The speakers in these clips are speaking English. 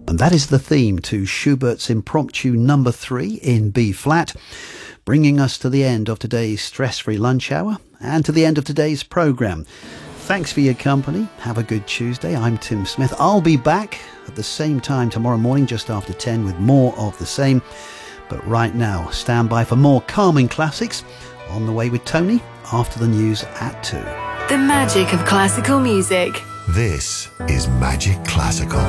And that is the theme to Schubert's Impromptu number 3 in B flat, bringing us to the end of today's stress-free lunch hour and to the end of today's programme. Thanks for your company. Have a good Tuesday. I'm Tim Smith. I'll be back at the same time tomorrow morning, just after 10, with more of the same. But right now, stand by for more calming classics. On the way with Tony after the news at 2. The magic of classical music. This is Magic Classical.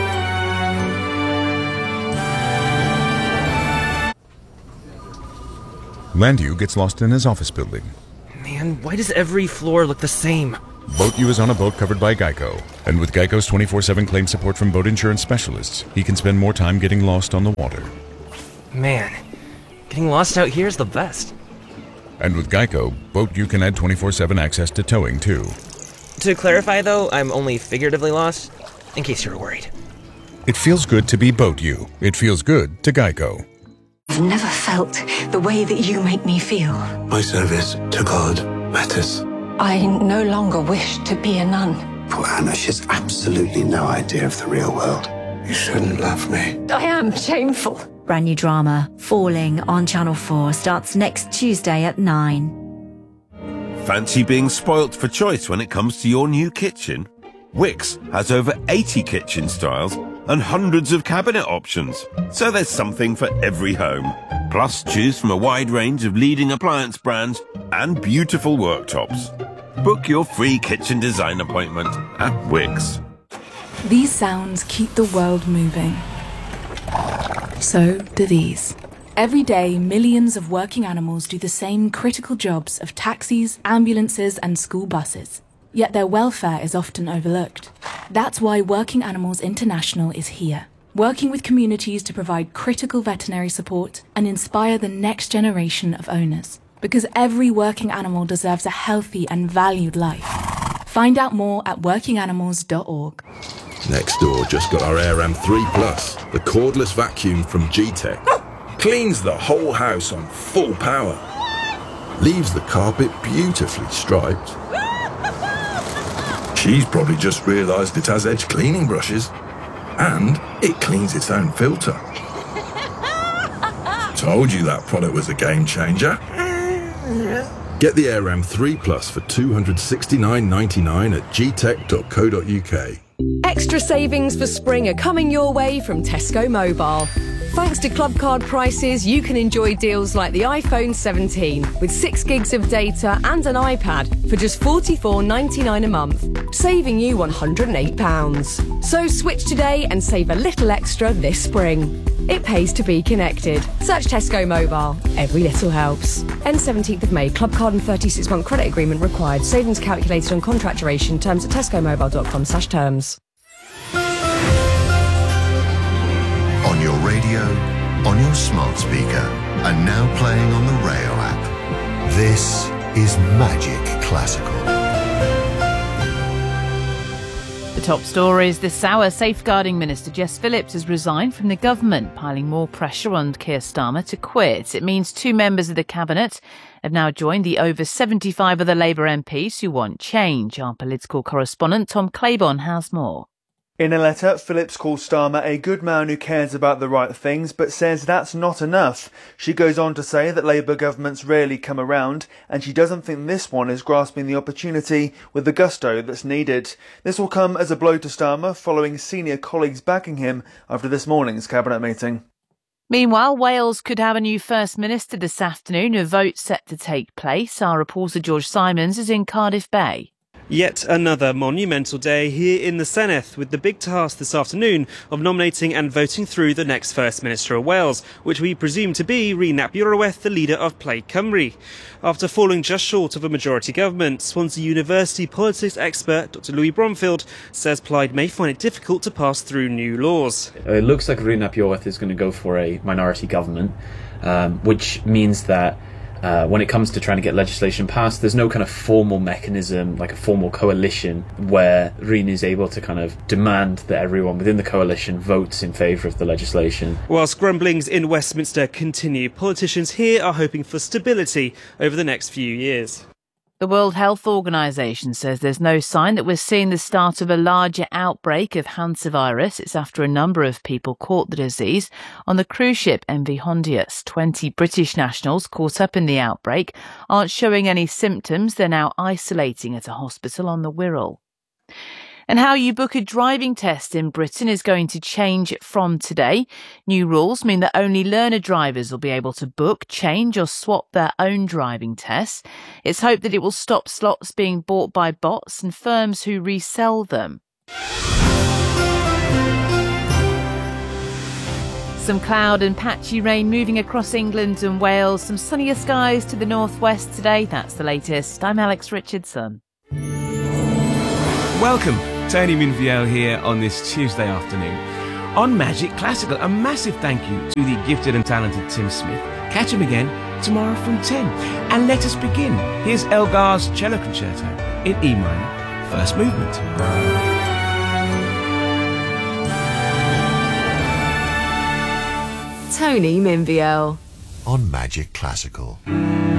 Landew gets lost in his office building. Man, why does every floor look the same? BoatU is on a boat covered by Geico. And with Geico's 24/7 claim support from boat insurance specialists, he can spend more time getting lost on the water. Man, getting lost out here is the best. And with Geico, BoatU can add 24/7 access to towing, too. To clarify, though, I'm only figuratively lost, in case you were worried. It feels good to be BoatU. It feels good to Geico. I've never felt the way that you make me feel. My service to God matters. I no longer wish to be a nun. Poor Anna, she has absolutely no idea of the real world. You shouldn't love me. I am shameful. Brand new drama, Falling, on Channel 4, starts next Tuesday at 9. Fancy being spoilt for choice when it comes to your new kitchen? Wickes has over 80 kitchen styles and hundreds of cabinet options, so there's something for every home. Plus, choose from a wide range of leading appliance brands and beautiful worktops. Book your free kitchen design appointment at Wickes. These sounds keep the world moving. So do these. Every day, millions of working animals do the same critical jobs of taxis, ambulances, and school buses. Yet their welfare is often overlooked. That's why Working Animals International is here, working with communities to provide critical veterinary support and inspire the next generation of owners. Because every working animal deserves a healthy and valued life. Find out more at workinganimals.org. Nextdoor just got our AirAm 3 Plus, the cordless vacuum from G-Tech. Cleans the whole house on full power. Leaves the carpet beautifully striped. She's probably just realised it has edge cleaning brushes. And it cleans its own filter. Told you that product was a game changer. Get the AirAm 3 Plus for $269.99 at gtech.co.uk. Extra savings for spring are coming your way from Tesco Mobile. Thanks to Club Card prices, you can enjoy deals like the iPhone 17 with 6 gigs of data and an iPad for just $44.99 a month, saving you £108. So switch today and save a little extra this spring. It pays to be connected. Search Tesco Mobile. Every little helps. End 17th of May. Club Card and 36-month credit agreement required. Savings calculated on contract duration. Terms at tescomobile.com/terms. On your radio, on your smart speaker, and now playing on the Rayo app. This is Magic Classical. The top stories this hour. Safeguarding Minister Jess Phillips has resigned from the government, piling more pressure on Keir Starmer to quit. It means 2 members of the Cabinet have now joined the over 75 other Labour MPs who want change. Our political correspondent Tom Claiborne has more. In a letter, Phillips calls Starmer a good man who cares about the right things, but says that's not enough. She goes on to say that Labour governments rarely come around, and she doesn't think this one is grasping the opportunity with the gusto that's needed. This will come as a blow to Starmer, following senior colleagues backing him after this morning's Cabinet meeting. Meanwhile, Wales could have a new First Minister this afternoon, a vote set to take place. Our reporter George Simons is in Cardiff Bay. Yet another monumental day here in the Senedd, with the big task this afternoon of nominating and voting through the next First Minister of Wales, which we presume to be Rhun ap Iorwerth, the leader of Plaid Cymru. After falling just short of a majority government, Swansea University politics expert Dr Louis Bromfield says Plaid may find it difficult to pass through new laws. It looks like Rhun ap Iorwerth is going to go for a minority government, which means that when it comes to trying to get legislation passed, there's no kind of formal mechanism, like a formal coalition, where Rhun is able to kind of demand that everyone within the coalition votes in favour of the legislation. Whilst grumblings in Westminster continue, politicians here are hoping for stability over the next few years. The World Health Organization says there's no sign that we're seeing the start of a larger outbreak of hantavirus. It's after a number of people caught the disease on the cruise ship MV Hondius. 20 British nationals caught up in the outbreak aren't showing any symptoms. They're now isolating at a hospital on the Wirral. And how you book a driving test in Britain is going to change from today. New rules mean that only learner drivers will be able to book, change or swap their own driving tests. It's hoped that it will stop slots being bought by bots and firms who resell them. Some cloud and patchy rain moving across England and Wales. Some sunnier skies to the northwest today. That's the latest. I'm Alex Richardson. Welcome, Tony Minfield here on this Tuesday afternoon. On Magic Classical, a massive thank you to the gifted and talented Tim Smith. Catch him again tomorrow from 10. And let us begin. Here's Elgar's Cello Concerto in E minor, first movement. Tony Minfield on Magic Classical.